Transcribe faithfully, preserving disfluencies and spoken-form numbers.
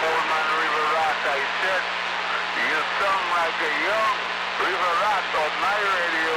old man River Rat, I said, you sound like a young River Rat on my radio.